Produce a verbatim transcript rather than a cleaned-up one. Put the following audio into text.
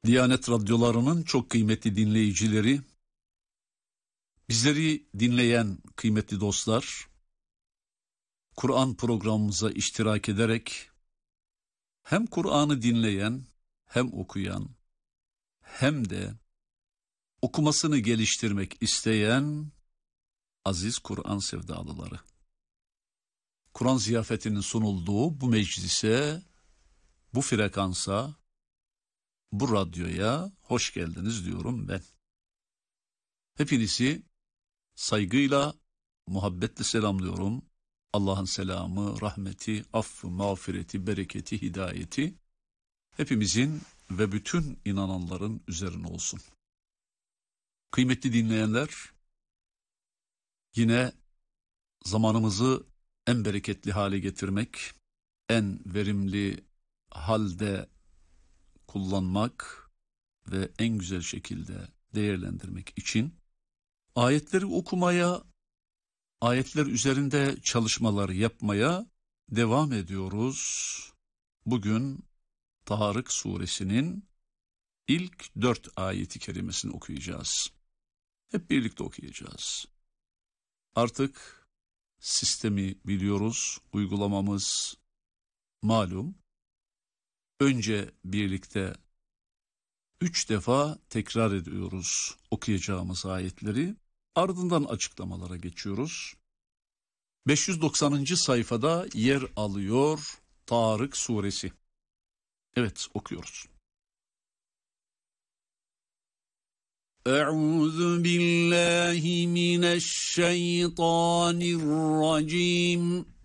Diyanet radyolarının çok kıymetli dinleyicileri, bizleri dinleyen kıymetli dostlar, Kur'an programımıza iştirak ederek hem Kur'an'ı dinleyen, hem okuyan, hem de okumasını geliştirmek isteyen aziz Kur'an sevdalıları. Kur'an ziyafetinin sunulduğu bu meclise, bu frekansa, bu radyoya hoş geldiniz diyorum ben. Hepinizi saygıyla, muhabbetle selamlıyorum. Allah'ın selamı, rahmeti, affı, mağfireti, bereketi, hidayeti hepimizin ve bütün inananların üzerine olsun. Kıymetli dinleyenler, yine zamanımızı en bereketli hale getirmek, en verimli halde kullanmak ve en güzel şekilde değerlendirmek için ayetleri okumaya, ayetler üzerinde çalışmalar yapmaya devam ediyoruz. Bugün Tarık suresinin ilk dört ayeti kerimesini okuyacağız. Hep birlikte okuyacağız. Artık sistemi biliyoruz, uygulamamız malum. Önce birlikte üç defa tekrar ediyoruz okuyacağımız ayetleri. Ardından açıklamalara geçiyoruz. beş yüz doksanıncı sayfada yer alıyor Tarık suresi. Evet, okuyoruz. Euzu billahi mineşşeytanirracim.